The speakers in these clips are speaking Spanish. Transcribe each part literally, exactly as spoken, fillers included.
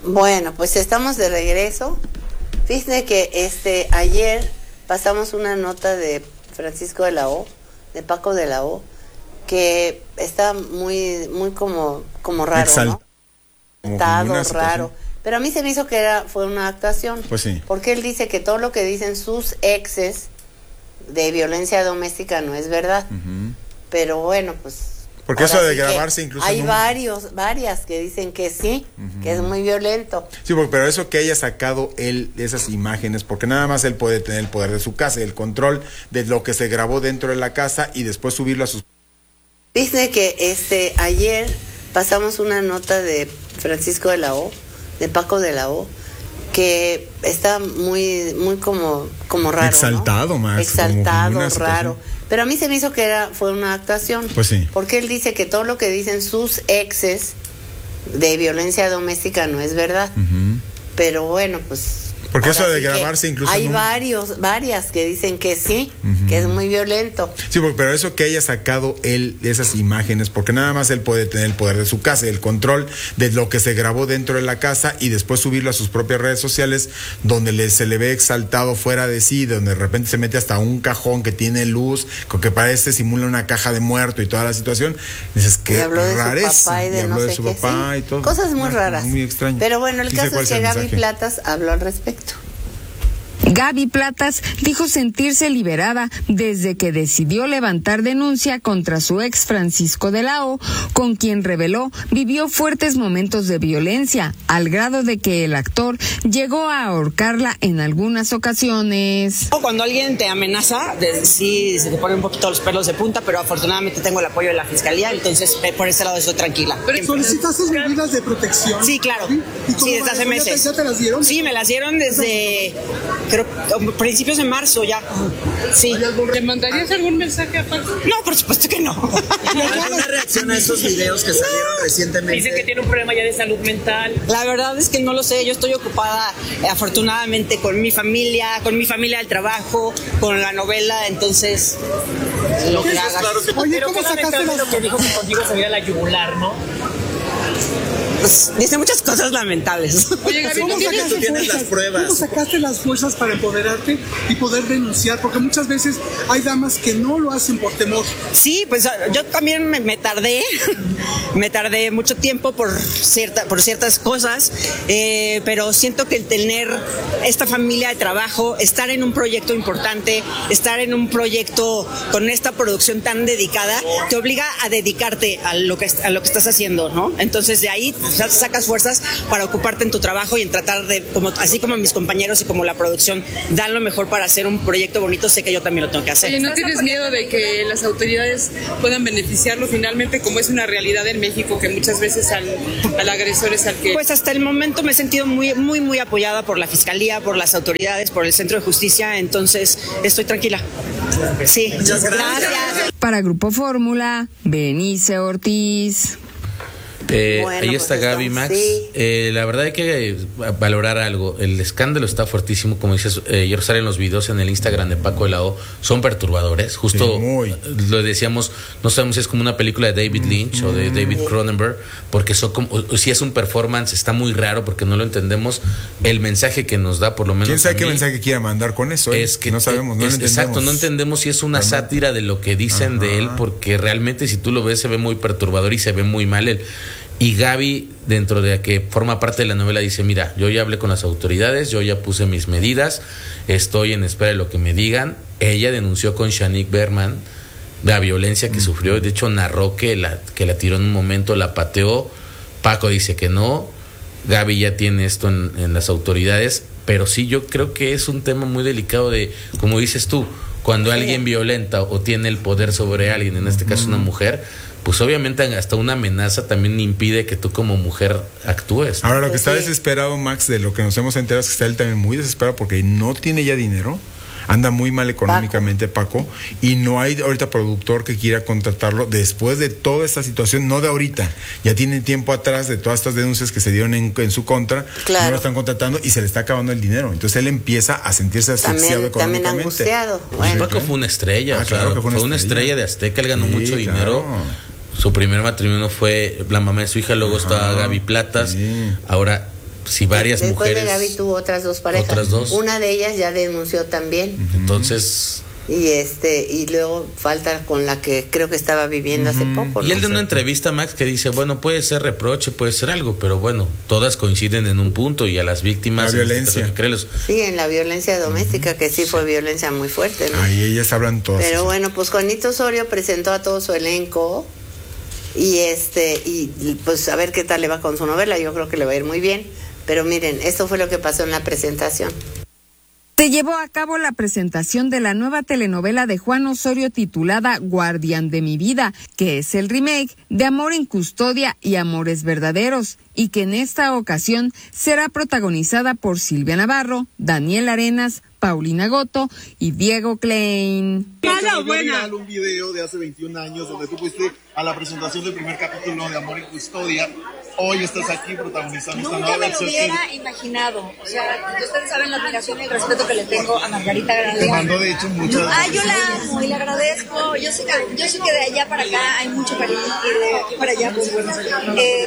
Bueno, pues estamos de regreso. Fíjense que este ayer pasamos una nota de Francisco de la O, de Paco de la O, que está muy, muy como, como raro, Exalt- ¿no? Exaltado, raro. Pero a mí se me hizo que era, fue una actuación. Pues sí. Porque él dice que todo lo que dicen sus exes de violencia doméstica no es verdad. Uh-huh. Pero bueno, pues... Porque eso de sí grabarse incluso... Hay un... varios, varias que dicen que sí, uh-huh. que es muy violento. Sí, pero eso que haya sacado él esas imágenes, porque nada más él puede tener el poder de su casa, el control de lo que se grabó dentro de la casa y después subirlo a sus... Dice que este ayer pasamos una nota de Francisco de la O, de Paco de la O, que está muy, muy como, como raro, Exaltado, ¿no? Más. Exaltado, raro. Pero a mí se me hizo que era, fue una actuación. Pues sí. Porque él dice que todo lo que dicen sus exes de violencia doméstica no es verdad. Uh-huh. Pero bueno, pues... Porque eso de grabarse incluso... Hay no... varios, varias que dicen que sí, uh-huh. que es muy violento. Sí, pero eso que haya sacado él esas imágenes, porque nada más él puede tener el poder de su casa, el control de lo que se grabó dentro de la casa y después subirlo a sus propias redes sociales, donde le, se le ve exaltado fuera de sí, donde de repente se mete hasta un cajón que tiene luz, con que parece simula una caja de muerto y toda la situación. Dices que rareza. Y de no de sé su qué, papá sí. y todo. Cosas muy no, raras. Muy extraño. Pero bueno, el sí caso es que Gaby Platas habló al respecto. Gaby Platas dijo sentirse liberada desde que decidió levantar denuncia contra su ex Francisco de la O, con quien reveló vivió fuertes momentos de violencia, al grado de que el actor llegó a ahorcarla en algunas ocasiones. Cuando alguien te amenaza, de, sí se te ponen un poquito los pelos de punta, pero afortunadamente tengo el apoyo de la fiscalía, entonces por ese lado estoy tranquila. ¿Pero solicitaste medidas de protección? Sí, claro. Sí, desde hace meses. ¿Ya te las dieron? Sí, me las dieron desde... creo principios de marzo ya. Sí. ¿Le mandarías algún mensaje aparte? No, por supuesto que no. ¿Alguna reacción a esos videos que salieron recientemente? Dicen que tiene un problema ya de salud mental. La verdad es que no lo sé. Yo estoy ocupada, eh, afortunadamente, con mi familia, con mi familia del trabajo, con la novela, entonces lo que hagas. Claro que... Oye, ¿cómo sacaste lo que dijo que contigo se veía la yugular, no? Pues, dice muchas cosas lamentables. Oye, Gaby, ¿cómo sacaste, tienes las pruebas? ¿Cómo sacaste las fuerzas para empoderarte y poder denunciar? Porque muchas veces hay damas que no lo hacen por temor. Sí, pues yo también me, me tardé, me tardé mucho tiempo por, cierta, por ciertas cosas, eh, pero siento que el tener esta familia de trabajo, estar en un proyecto importante, estar en un proyecto con esta producción tan dedicada, te obliga a dedicarte a lo que, a lo que estás haciendo, ¿no? Entonces de ahí sacas fuerzas para ocuparte en tu trabajo y en tratar de, como, así como mis compañeros y como la producción dan lo mejor para hacer un proyecto bonito, sé que yo también lo tengo que hacer. Oye, ¿no tienes miedo de que las autoridades puedan beneficiarlo finalmente, como es una realidad en México, que muchas veces al, al agresor es al que... Pues hasta el momento me he sentido muy, muy, muy apoyada por la Fiscalía, por las autoridades, por el Centro de Justicia, entonces estoy tranquila. Sí, muchas gracias. gracias. Para Grupo Fórmula, Benice Ortiz. Eh, bueno, ahí está pues Gaby, Max. Sí. Eh, la verdad hay que valorar algo. El escándalo está fuertísimo, como dices, eh, ayer salen los videos en el Instagram de Paco de la O, son perturbadores. Justo sí, muy. Lo decíamos, no sabemos si es como una película de David Lynch mm, o de David mm. Cronenberg, porque son como, o, si es un performance, está muy raro porque no lo entendemos. El mensaje que nos da, por lo menos. ¿Quién sabe qué mensaje quiere mandar con eso? Eh? Es que no sabemos, no es, lo entendemos. Exacto, no entendemos si es una realmente sátira de lo que dicen Ajá. de él, porque realmente si tú lo ves se ve muy perturbador y se ve muy mal él. Y Gaby, dentro de que forma parte de la novela, dice, mira, yo ya hablé con las autoridades, yo ya puse mis medidas, estoy en espera de lo que me digan. Ella denunció con Shanique Berman la violencia que mm. sufrió, de hecho narró que la, que la tiró en un momento, la pateó. Paco dice que no, Gaby ya tiene esto en, en las autoridades, pero sí, yo creo que es un tema muy delicado de, como dices tú, cuando sí. alguien violenta o tiene el poder sobre alguien, en este caso una mujer, pues obviamente hasta una amenaza también impide que tú como mujer actúes, ¿no? Ahora, lo que está desesperado, Max, de lo que nos hemos enterado es que está él también muy desesperado porque no tiene ya dinero, anda muy mal económicamente Paco, Paco y no hay ahorita productor que quiera contratarlo después de toda esta situación, no de ahorita, ya tiene tiempo atrás de todas estas denuncias que se dieron en, en su contra, claro. no lo están contratando y se le está acabando el dinero, entonces él empieza a sentirse asfixiado también, económicamente. También angustiado. Bueno. Paco fue una estrella, ah, o sea, claro que fue, una, fue una estrella. estrella de Azteca, él ganó sí, mucho claro. dinero. Su primer matrimonio fue la mamá de su hija, luego Ajá, está Gaby Platas, sí. ahora si varias Después mujeres. Después de Gaby tuvo otras dos parejas. Otras dos. Una de ellas ya denunció también. Entonces. Y este y luego falta con la que creo que estaba viviendo uh-huh. hace poco, ¿no? Y él de una entrevista, Max, que dice, bueno, puede ser reproche, puede ser algo, pero bueno, todas coinciden en un punto y a las víctimas... La violencia. En sí, en la violencia doméstica, uh-huh. que sí fue violencia muy fuerte, ¿no? Ahí ellas hablan todas. Pero eso. Bueno, pues Juanito Osorio presentó a todo su elenco y este y pues a ver qué tal le va con su novela, yo creo que le va a ir muy bien. Pero miren, esto fue lo que pasó en la presentación. Se llevó a cabo la presentación de la nueva telenovela de Juan Osorio titulada Guardián de mi vida, que es el remake de Amor en Custodia y Amores Verdaderos, y que en esta ocasión será protagonizada por Silvia Navarro, Daniel Arenas, Paulina Goto y Diego Klein. Mala o buena. Un video de hace veintiún años donde tú fuiste a la presentación del primer capítulo de Amor en Custodia. Hoy estás aquí protagonizando Nunca esta nueva me versión. Nunca me lo hubiera imaginado. O sea, ustedes saben la admiración y el respeto que le tengo a Margarita Gran León. Te mandó, de hecho, muchas... Ah, yo la amo y la agradezco. Yo sé, que, yo sé que de allá para acá hay mucho cariño y de aquí para allá, pues bueno. Eh,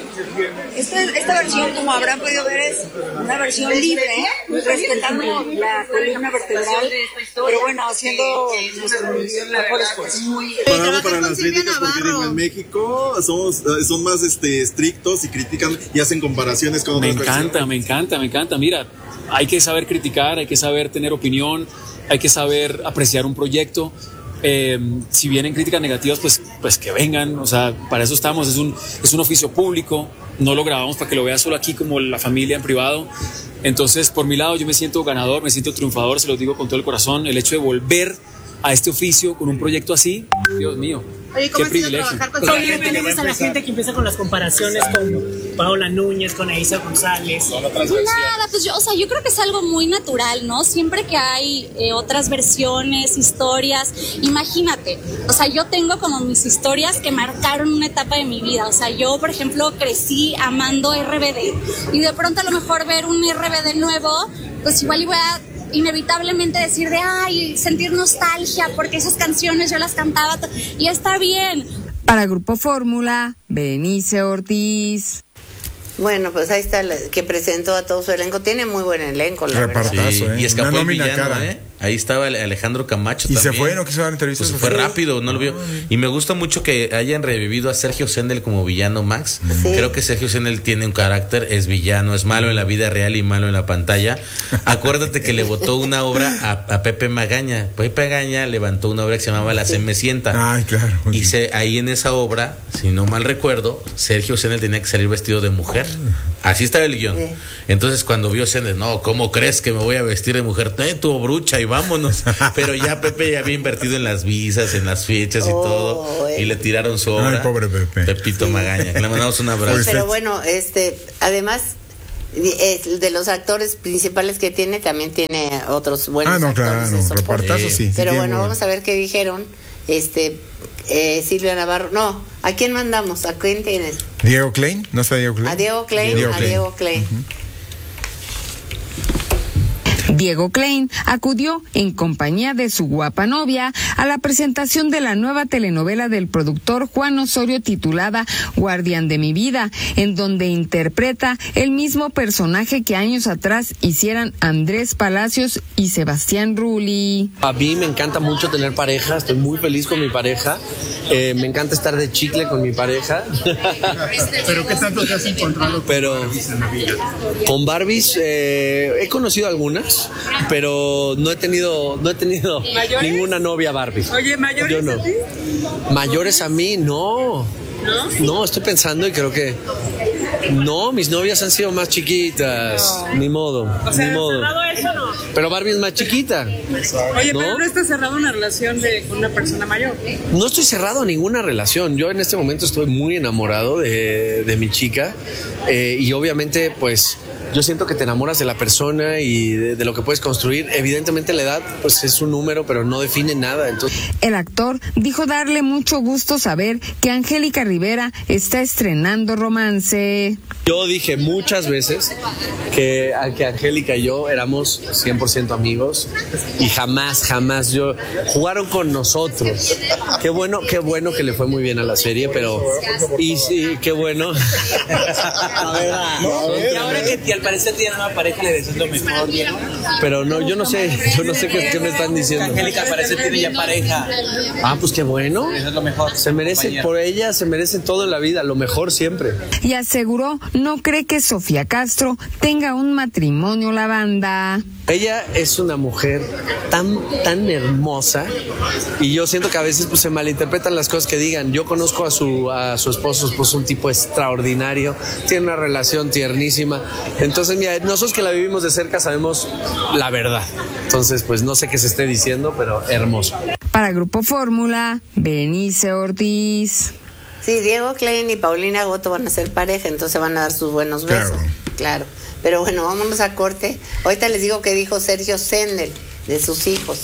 esta, esta versión, como habrán podido ver, es una versión libre, ¿eh? Respetando la columna vertebral, pero bueno, haciendo nuestro mejor esfuerzo. Para, para las críticas, porque digo, en México somos, son más este, estrictos y critican y hacen comparaciones con otras Me encanta, versiones. me encanta, me encanta. Mira, hay que saber criticar, hay que saber tener opinión, hay que saber apreciar un proyecto. Eh, si vienen críticas negativas, pues, pues que vengan. O sea, para eso estamos. Es un, es un oficio público. No lo grabamos para que lo vea solo aquí como la familia en privado. Entonces, por mi lado, yo me siento ganador, me siento triunfador, se lo digo con todo el corazón. El hecho de volver a este oficio con un proyecto así, Dios mío. Oye, ¿cómo qué privilegio. Con Oye, tenemos a la gente que empieza con las comparaciones con Paola Núñez, con Aiza González. Nada, pues yo, o sea, yo creo que es algo muy natural, ¿no? Siempre que hay eh, otras versiones, historias, imagínate, o sea, yo tengo como mis historias que marcaron una etapa de mi vida, o sea, yo, por ejemplo, crecí amando R B D y de pronto a lo mejor ver un R B D nuevo, pues igual y voy a inevitablemente decir de ay, sentir nostalgia porque esas canciones yo las cantaba y está bien. Para Grupo Fórmula, Benice Ortiz. Bueno, pues ahí está la, que presentó a todo su elenco. Tiene muy buen elenco, la verdad. Sí, ¿eh? Y escapó el villano, cara. ¿eh? Ahí estaba Alejandro Camacho y también. se fue, no quiso dar entrevistas. Pues fue rápido, no lo vio. Y me gusta mucho que hayan revivido a Sergio Sendel como villano, Max. Sí. Creo que Sergio Sendel tiene un carácter, es villano, es malo en la vida real y malo en la pantalla. Acuérdate que le votó una obra a, a Pepe Magaña. Pepe Magaña levantó una obra que se llamaba La Se Me Sienta. Ay, claro. Y se, ahí en esa obra, si no mal recuerdo, Sergio Sendel tenía que salir vestido de mujer. Así estaba el guión. Sí. Entonces cuando vio Sendel, no, ¿cómo crees que me voy a vestir de mujer? Eh, tu brucha y vámonos. Pero ya Pepe ya había invertido en las visas, en las fechas y oh, todo. Eh. Y le tiraron su obra. Ay, pobre Pepe. Pepito sí. Magaña. Le mandamos un abrazo. Pero bueno, este, además de los actores principales que tiene, también tiene otros buenos ah, no, actores. Claro, no, repartazo sí. Pero sí, bueno, bueno, vamos a ver qué dijeron. Este, eh, Silvia Navarro. No, ¿a quién mandamos? ¿A quién tienes? Diego Klein, ¿no está Diego Klein? A Diego Klein, Diego a Klein. Diego Klein. Uh-huh. Diego Klein acudió en compañía de su guapa novia a la presentación de la nueva telenovela del productor Juan Osorio titulada Guardián de mi vida, en donde interpreta el mismo personaje que años atrás hicieran Andrés Palacios y Sebastián Rulli. A mí me encanta mucho tener pareja, estoy muy feliz con mi pareja, eh, me encanta estar de chicle con mi pareja. ¿Pero qué tanto te has encontrado con Pero, Barbies en la vida? Con Barbies eh, he conocido algunas, pero no he tenido no he tenido ¿Mayores? Ninguna novia Barbie. Oye, ¿mayores Yo no. a ti? ¿Mayores a mí? No. ¿No? No, estoy pensando y creo que no, mis novias han sido más chiquitas. No. Ni modo, o sea, ni modo. ¿cerrado eso no? Pero Barbie es más chiquita. Oye, ¿no? Pero no está cerrado una relación de, con una persona mayor. No estoy cerrado a ninguna relación. Yo en este momento estoy muy enamorado de, de mi chica eh, y obviamente pues yo siento que te enamoras de la persona y de, de lo que puedes construir. Evidentemente la edad pues es un número, pero no define nada. Entonces... El actor dijo darle mucho gusto saber que Angélica Rivera está estrenando romance. Yo dije muchas veces que, que Angélica y yo éramos cien por ciento amigos y jamás, jamás yo jugaron con nosotros. Qué bueno, qué bueno que le fue muy bien a la serie, pero y sí, qué bueno. A ver, a ver. Y ahora que al parecer tiene una pareja le deseas lo mejor, ¿no? Pero no, yo no sé, yo no sé qué, qué me están diciendo. Angélica al parecer tiene ya pareja. Ah, pues qué bueno. Eso es lo mejor. Se merece, compañera. Por ella se merece todo en la vida, lo mejor siempre. Y aseguró no cree que Sofía Castro tenga un matrimonio la banda. Ella es una mujer tan, tan hermosa y yo siento que a veces pues, se malinterpretan las cosas que digan. Yo conozco a su, a su esposo, su esposo es un tipo extraordinario, tiene una relación tiernísima. Entonces, mira, nosotros que la vivimos de cerca sabemos la verdad. Entonces, pues no sé qué se esté diciendo, pero hermoso. Para Grupo Fórmula, Benice Ortiz. Sí, Diego Klein y Paulina Goto van a ser pareja, entonces van a dar sus buenos besos. Claro. claro. Pero bueno, vámonos a corte. Ahorita les digo que dijo Sergio Sendel de sus hijos.